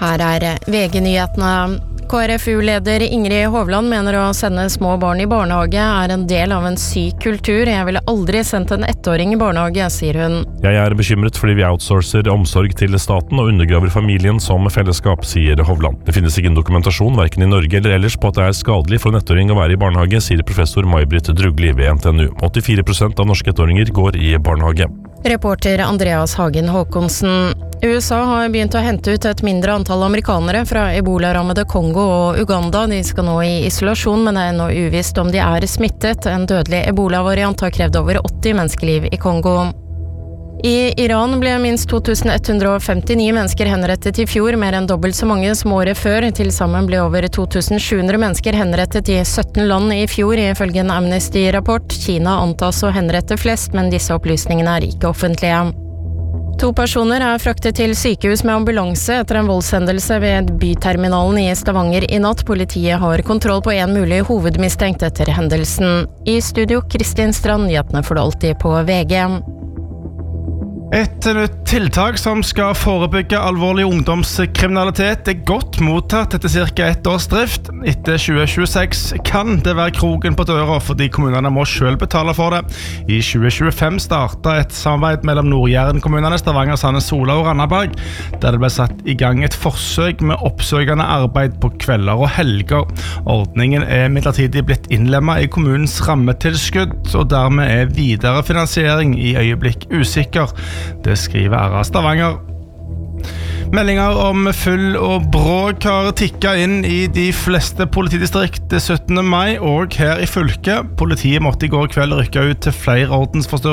Her VG-nyhetene. KrFU-leder Ingrid Hovland mener å sende små barn i barnehage en del av en syk kultur. Jeg ville aldri sendt en 1-åring i barnehage, sier hun. Jeg bekymret fordi vi outsourcer omsorg til staten og undergraver familien som fellesskap, sier Hovland. Det finnes ingen dokumentasjon, hverken i Norge eller ellers, på at det skadelig for en 1-åring å være i barnehage, sier professor May-Britt Drugli ved NTNU. 84% av norske 1-åringer går i barnehage. Reporter Andreas Hagen Håkonsen. USA har begynt å hente ut et mindre antall amerikanere fra ebola-rammede Kongo og Uganda. De skal nå i isolasjon, men det ennå uvisst om de smittet. En dødelig ebola-variant har krevd over 80 menneskeliv i Kongo. I Iran ble minst 2159 mennesker henrettet i fjor, mer enn dobbelt så mange som året før. Til sammen ble over 2700 mennesker henrettet i 17 land i fjor, ifølge en Amnesty-rapport. Kina antas å henrette flest, men disse opplysningene ikke offentlige. 2 personer fraktet til sykehus med ambulanse etter en voldshendelse ved byterminalen i Stavanger i natt. Politiet har kontroll på en mulig hovedmistenkt etter hendelsen. I studio Kristin Strand, nyhetene får du alltid på VG. Et nytt tiltak som skal forebygge alvorlig ungdomskriminalitet godt mottatt etter ca. 1 års drift. Etter 2026 kan det være kroken på døra fordi kommunene må selv betale for det. I 2025 startet et samarbeid mellom Nord-Jæren-kommunene, Stavanger, Sandnes, Sola og Randaberg, der det ble satt i gang et forsøk med oppsøkende arbeid på kvelder og helger. Ordningen midlertidig blitt innlemmet i kommunens rammetilskudd, og dermed videre finansiering i øyeblikk usikker. Det skriver RA Stavanger. Meldinger om full og bråk har tikket inn i de fleste politidistrikt 17. mai, og her i fylket. Politiet måtte i går kveld rykke ut til flere ordensforstyrrelser